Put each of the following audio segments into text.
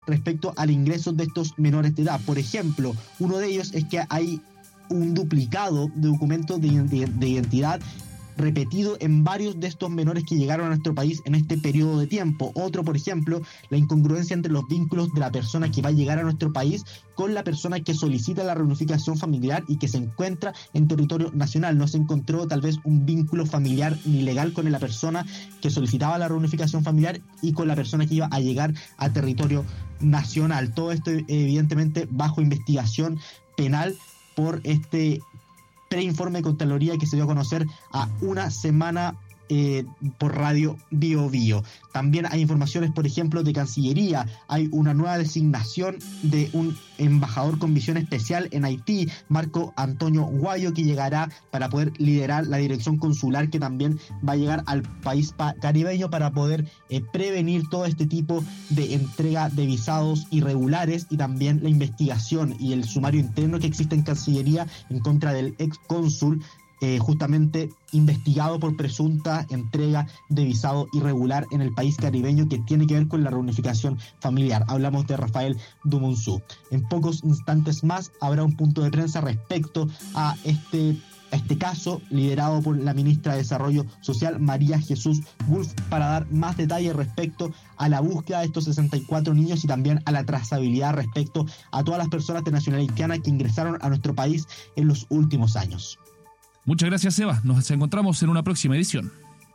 respecto al ingreso de estos menores de edad. Por ejemplo, uno de ellos es que hay un duplicado de documentos de identidad repetido en varios de estos menores que llegaron a nuestro país en este periodo de tiempo. Otro, por ejemplo, la incongruencia entre los vínculos de la persona que va a llegar a nuestro país con la persona que solicita la reunificación familiar y que se encuentra en territorio nacional. No se encontró tal vez un vínculo familiar ni legal con la persona que solicitaba la reunificación familiar y con la persona que iba a llegar a territorio nacional. Todo esto evidentemente bajo investigación penal por este preinforme de Contraloría que se dio a conocer a una semana por Radio Bio Bio. También hay informaciones, por ejemplo, de Cancillería. Hay una nueva designación de un embajador con visión especial en Haití, Marco Antonio Guayo, que llegará para poder liderar la dirección consular, que también va a llegar al país caribeño para poder prevenir todo este tipo de entrega de visados irregulares, y también la investigación y el sumario interno que existe en Cancillería en contra del ex cónsul justamente investigado por presunta entrega de visado irregular en el país caribeño, que tiene que ver con la reunificación familiar. Hablamos de Rafael Dumonzú. En pocos instantes más habrá un punto de prensa respecto a este caso, liderado por la ministra de Desarrollo Social, María Jesús Wolf, para dar más detalles respecto a la búsqueda de estos 64 niños y también a la trazabilidad respecto a todas las personas de nacionalidad haitiana que ingresaron a nuestro país en los últimos años. Muchas gracias, Eva. Nos encontramos en una próxima edición.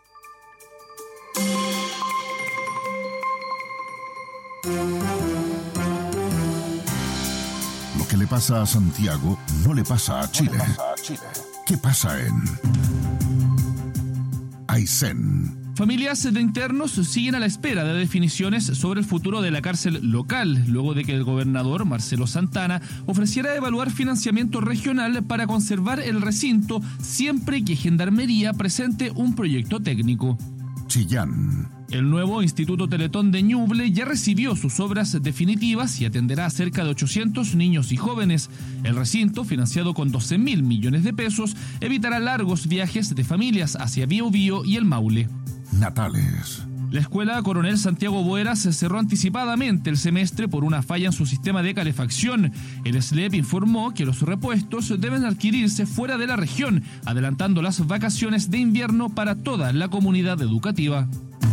Lo que le pasa a Santiago no le pasa a Chile. ¿Qué pasa en Aysén? Familias de internos siguen a la espera de definiciones sobre el futuro de la cárcel local, luego de que el gobernador Marcelo Santana ofreciera evaluar financiamiento regional para conservar el recinto siempre que Gendarmería presente un proyecto técnico. Chillán. El nuevo Instituto Teletón de Ñuble ya recibió sus obras definitivas y atenderá a cerca de 800 niños y jóvenes. El recinto, financiado con 12.000 millones de pesos, evitará largos viajes de familias hacia Biobío y el Maule. Natales. La escuela Coronel Santiago Boeras se cerró anticipadamente el semestre por una falla en su sistema de calefacción. El SLEP informó que los repuestos deben adquirirse fuera de la región, adelantando las vacaciones de invierno para toda la comunidad educativa.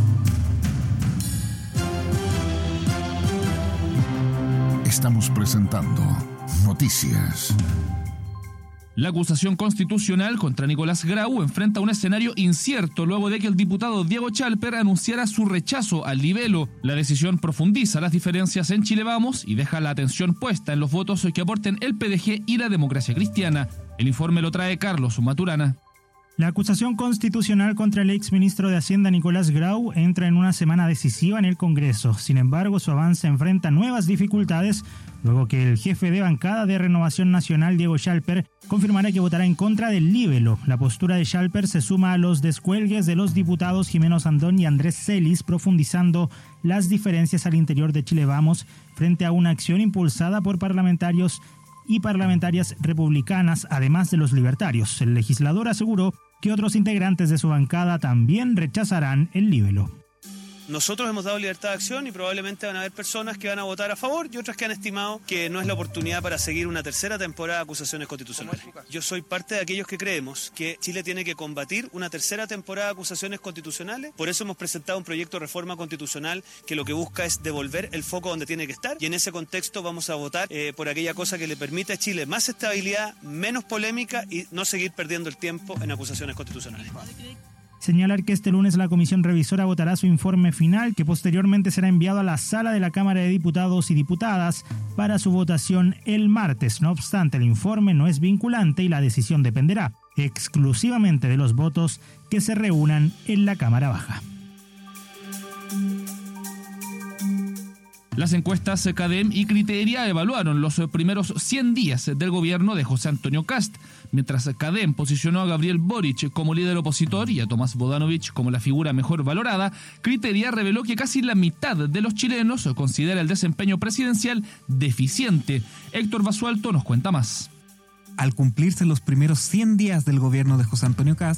Estamos presentando Noticias. La acusación constitucional contra Nicolás Grau enfrenta un escenario incierto luego de que el diputado Diego Chalper anunciara su rechazo al libelo. La decisión profundiza las diferencias en Chile Vamos y deja la atención puesta en los votos que aporten el PDG y la Democracia Cristiana. El informe lo trae Carlos Maturana. La acusación constitucional contra el exministro de Hacienda Nicolás Grau entra en una semana decisiva en el Congreso. Sin embargo, su avance enfrenta nuevas dificultades luego que el jefe de bancada de Renovación Nacional, Diego Chalper, confirmará que votará en contra del libelo. La postura de Chalper se suma a los descuelgues de los diputados Jimeno Sandón y Andrés Celis, profundizando las diferencias al interior de Chile Vamos frente a una acción impulsada por parlamentarios y parlamentarias republicanas, además de los libertarios. El legislador aseguró que otros integrantes de su bancada también rechazarán el libelo. Nosotros hemos dado libertad de acción y probablemente van a haber personas que van a votar a favor y otras que han estimado que no es la oportunidad para seguir una tercera temporada de acusaciones constitucionales. Yo soy parte de aquellos que creemos que Chile tiene que combatir una tercera temporada de acusaciones constitucionales. Por eso hemos presentado un proyecto de reforma constitucional que lo que busca es devolver el foco donde tiene que estar, y en ese contexto vamos a votar por aquella cosa que le permite a Chile más estabilidad, menos polémica y no seguir perdiendo el tiempo en acusaciones constitucionales. Señalar que este lunes la Comisión Revisora votará su informe final, que posteriormente será enviado a la Sala de la Cámara de Diputados y Diputadas para su votación el martes. No obstante, el informe no es vinculante y la decisión dependerá exclusivamente de los votos que se reúnan en la Cámara Baja. Las encuestas CADEM y Criteria evaluaron los primeros 100 días del gobierno de José Antonio Kast. Mientras CADEM posicionó a Gabriel Boric como líder opositor y a Tomás Bodanovich como la figura mejor valorada, Criteria reveló que casi la mitad de los chilenos considera el desempeño presidencial deficiente. Héctor Basualto nos cuenta más. Al cumplirse los primeros 100 días del gobierno de José Antonio Kast,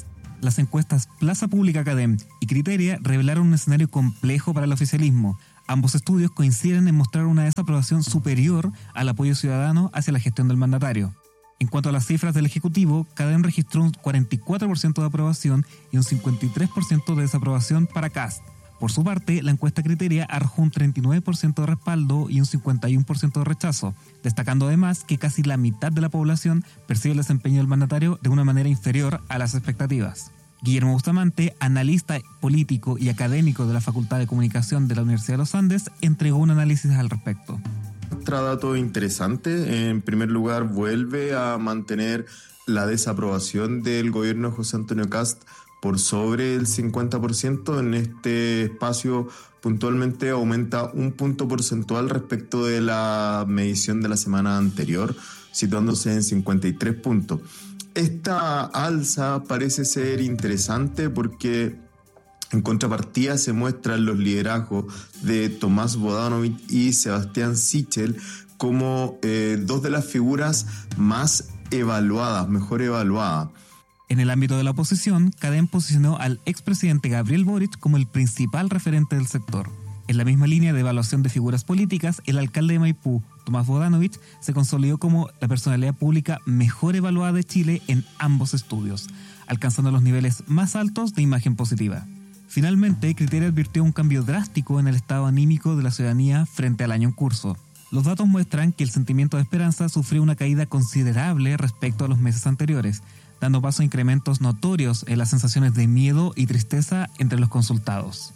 las encuestas Plaza Pública Cadem y Criteria revelaron un escenario complejo para el oficialismo. Ambos estudios coinciden en mostrar una desaprobación superior al apoyo ciudadano hacia la gestión del mandatario. En cuanto a las cifras del Ejecutivo, Cadem registró un 44% de aprobación y un 53% de desaprobación para Kast. Por su parte, la encuesta Criteria arrojó un 39% de respaldo y un 51% de rechazo, destacando además que casi la mitad de la población percibe el desempeño del mandatario de una manera inferior a las expectativas. Guillermo Bustamante, analista político y académico de la Facultad de Comunicación de la Universidad de los Andes, entregó un análisis al respecto. Otro dato interesante, en primer lugar, vuelve a mantener la desaprobación del gobierno de José Antonio Kast por sobre el 50%. En este espacio puntualmente aumenta un punto porcentual respecto de la medición de la semana anterior, situándose en 53 puntos. Esta alza parece ser interesante porque en contrapartida se muestran los liderazgos de Tomás Bodanovich y Sebastián Sichel como dos de las figuras más evaluadas, mejor evaluadas. En el ámbito de la oposición, Cadem posicionó al expresidente Gabriel Boric como el principal referente del sector. En la misma línea de evaluación de figuras políticas, el alcalde de Maipú, Tomás Bodanovich, se consolidó como la personalidad pública mejor evaluada de Chile en ambos estudios, alcanzando los niveles más altos de imagen positiva. Finalmente, Criteria advirtió un cambio drástico en el estado anímico de la ciudadanía frente al año en curso. Los datos muestran que el sentimiento de esperanza sufrió una caída considerable respecto a los meses anteriores, dando paso a incrementos notorios en las sensaciones de miedo y tristeza entre los consultados.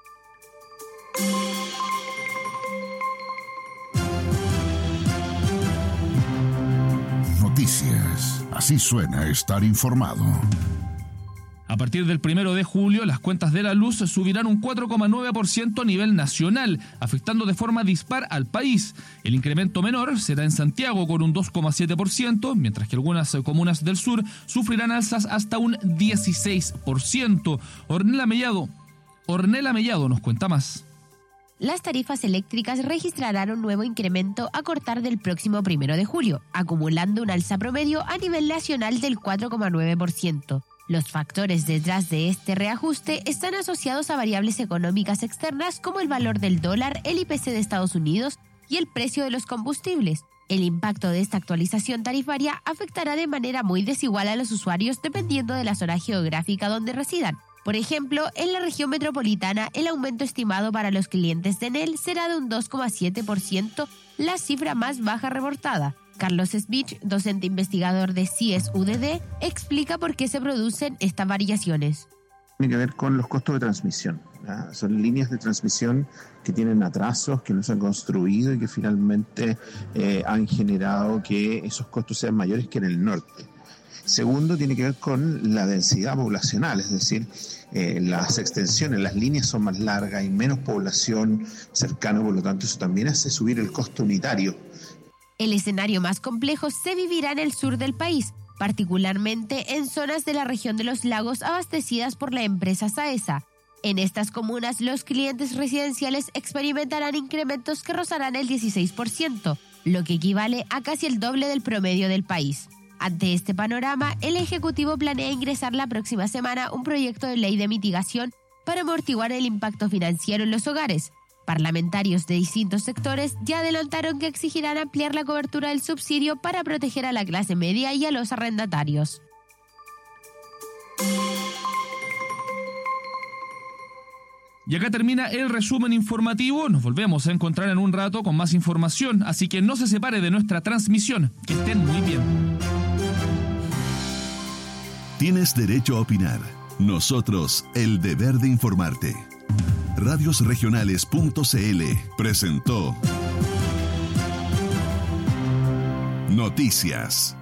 Noticias. Así suena estar informado. A partir del 1 de julio, las cuentas de la luz subirán un 4,9% a nivel nacional, afectando de forma dispar al país. El incremento menor será en Santiago con un 2,7%, mientras que algunas comunas del sur sufrirán alzas hasta un 16%. Ornella Mellado nos cuenta más. Las tarifas eléctricas registrarán un nuevo incremento a cortar del próximo 1 de julio, acumulando un alza promedio a nivel nacional del 4,9%. Los factores detrás de este reajuste están asociados a variables económicas externas como el valor del dólar, el IPC de Estados Unidos y el precio de los combustibles. El impacto de esta actualización tarifaria afectará de manera muy desigual a los usuarios dependiendo de la zona geográfica donde residan. Por ejemplo, en la región metropolitana, el aumento estimado para los clientes de Enel será de un 2,7%, la cifra más baja reportada. Carlos Smith, docente investigador de CIES-UDD, explica por qué se producen estas variaciones. Tiene que ver con los costos de transmisión. Son líneas de transmisión que tienen atrasos, que no se han construido y que finalmente han generado que esos costos sean mayores que en el norte. Segundo, tiene que ver con la densidad poblacional, es decir, las extensiones, las líneas son más largas, hay menos población cercana, por lo tanto eso también hace subir el costo unitario. El escenario más complejo se vivirá en el sur del país, particularmente en zonas de la región de los lagos abastecidas por la empresa Saesa. En estas comunas, los clientes residenciales experimentarán incrementos que rozarán el 16%, lo que equivale a casi el doble del promedio del país. Ante este panorama, el Ejecutivo planea ingresar la próxima semana un proyecto de ley de mitigación para amortiguar el impacto financiero en los hogares. Parlamentarios de distintos sectores ya adelantaron que exigirán ampliar la cobertura del subsidio para proteger a la clase media y a los arrendatarios. Y acá termina el resumen informativo. Nos volvemos a encontrar en un rato con más información, así que no se separe de nuestra transmisión. Que estén muy bien. Tienes derecho a opinar. Nosotros, el deber de informarte. Radiosregionales.cl presentó Noticias.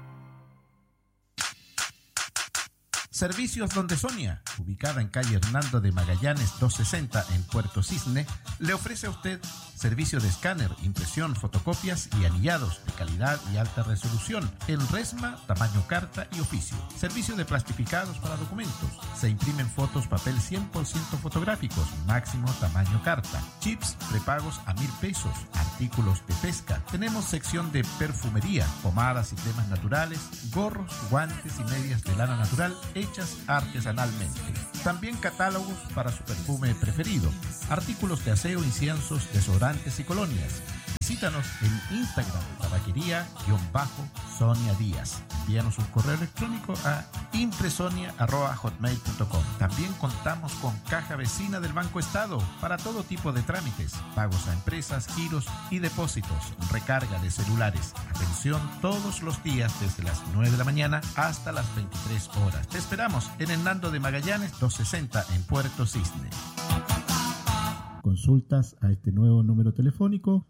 Servicios Donde Sonia, ubicada en calle Hernando de Magallanes 260 en Puerto Cisne, le ofrece a usted servicio de escáner, impresión, fotocopias y anillados de calidad y alta resolución en resma, tamaño carta y oficio. Servicio de plastificados para documentos. Se imprimen fotos papel 100% fotográficos, máximo tamaño carta. Chips prepagos a 1,000 pesos. Artículos de pesca. Tenemos sección de perfumería, pomadas y cremas naturales, gorros, guantes y medias de lana natural hechos hechas artesanalmente. También catálogos para su perfume preferido, artículos de aseo, inciensos, desodorantes y colonias. Visítanos en Instagram, tabaquería_Sonia Díaz. Envíanos un correo electrónico a impresonia@hotmail.com. También contamos con caja vecina del Banco Estado para todo tipo de trámites, pagos a empresas, giros y depósitos, recarga de celulares. Atención todos los días desde las 9 de la mañana hasta las 23 horas. Te esperamos en Hernando de Magallanes 260 en Puerto Cisne. Consultas a este nuevo número telefónico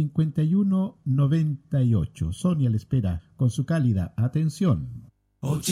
97542-5198. Sonia le espera con su cálida atención.